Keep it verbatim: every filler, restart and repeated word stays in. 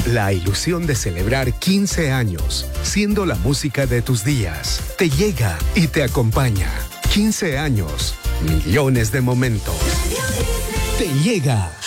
La ilusión de celebrar quince años, siendo la música de tus días. Te llega y te acompaña. quince años, millones de momentos. Te llega.